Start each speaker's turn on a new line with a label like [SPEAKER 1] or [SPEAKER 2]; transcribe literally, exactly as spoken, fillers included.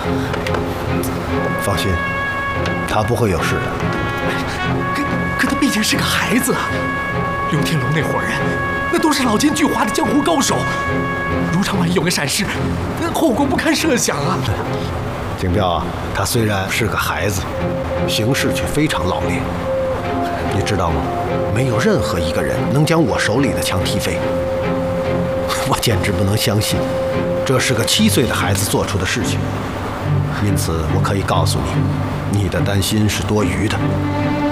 [SPEAKER 1] 放心，他不会有事的。
[SPEAKER 2] 可可他毕竟是个孩子啊！刘天龙那伙人，那都是老奸巨猾的江湖高手，如常万一有个闪失，后果不堪设想啊！
[SPEAKER 1] 景彪啊，他虽然是个孩子，行事却非常老练。你知道吗？没有任何一个人能将我手里的枪踢飞。我简直不能相信，这是个七岁的孩子做出的事情。因此，我可以告诉你，你的担心是多余的。